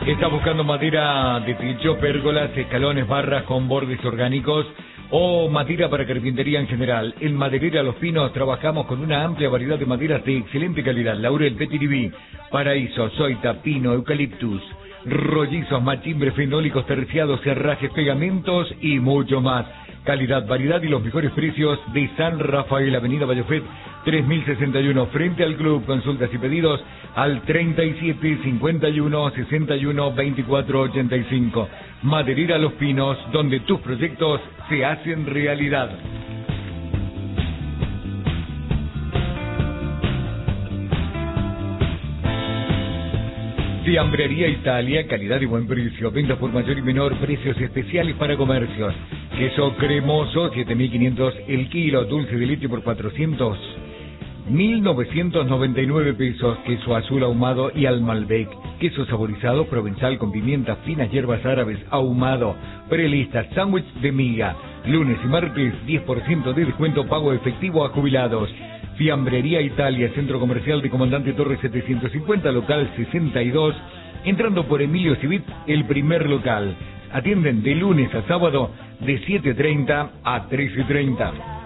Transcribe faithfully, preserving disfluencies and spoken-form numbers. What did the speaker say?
¿Estás buscando madera de techo, pérgolas, escalones, barras con bordes orgánicos o madera para carpintería en general? En Maderera Los Pinos trabajamos con una amplia variedad de maderas de excelente calidad. Laurel, Petiribí, paraíso, soita, pino, eucaliptus, rollizos, machimbres, fenólicos, terciados, herrajes, pegamentos y mucho más. Calidad, variedad y los mejores precios de San Rafael, Avenida Vallofet, tres mil sesenta y uno, frente al club. Consultas y pedidos al treinta y siete, cincuenta y uno, sesenta y uno, veinticuatro, ochenta y cinco. Maderera Los Pinos, donde tus proyectos se hacen realidad. Fiambrería Italia, calidad y buen precio. Ventas por mayor y menor, precios especiales para comercios. Queso cremoso, siete mil quinientos el kilo. Dulce de leche por cuatrocientos, mil novecientos noventa y nueve pesos. Queso azul ahumado y al Malbec. Queso saborizado, provenzal con pimienta, finas hierbas árabes, ahumado. Prelista, sándwich de miga. Lunes y martes, diez por ciento de descuento, pago efectivo a jubilados. Fiambrería Italia, Centro Comercial de Comandante Torres setecientos cincuenta, local sesenta y dos, entrando por Emilio Civit, el primer local. Atienden de lunes a sábado de siete treinta a trece treinta.